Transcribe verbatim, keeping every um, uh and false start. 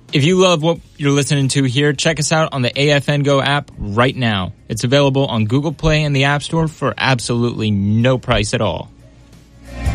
If you love what you're listening to here, check us out on the A F N Go app right now. It's available on Google Play and the App Store for absolutely no price at all.